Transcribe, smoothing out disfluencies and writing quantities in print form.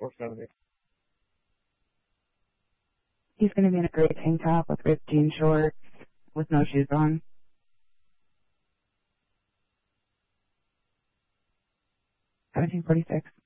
470. He's going to be in a gray tank top with ripped jean shorts with no shoes on. 1746.